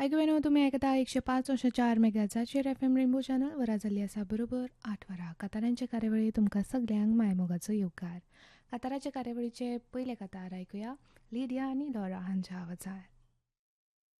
ऐकून तुम्ही ऐकता 105.4 मेगाचाचेर FM रेनबो चॅनल वरा जाल्ली आसा बरोबर 8 वरां कातारांचे कार्यावळी तुमकां सगल्यांक मायमोगाचो येवकार. काताराचे कार्यावळीचे पयले कातार ऐकूया लिडिया आनी लॉरा हांच्या आवाजात.